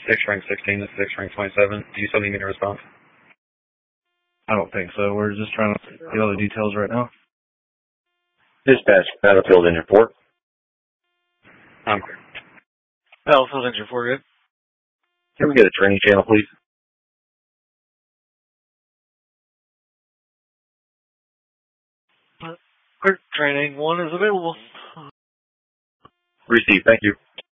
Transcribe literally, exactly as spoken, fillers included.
six rank sixteen to six rank twenty-seven. Do you still need me to respond? I don't think so. We're just trying to get all the details right now. Dispatch, Battlefield Engine four. I'm clear. Battlefield Engine four, good. Can we get a training channel, please? Quick training one is available. Received, thank you.